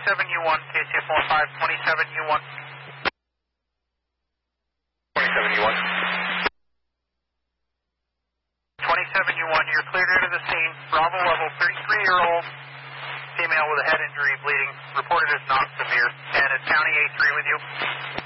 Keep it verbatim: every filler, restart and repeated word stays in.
twenty-seven U one, K C F one five, twenty-seven U one. twenty-seven U one. twenty-seven U one, you're cleared out of the scene. Bravo level, thirty-three-year-old female with a head injury, bleeding. Reported as not severe. And is County A three with you?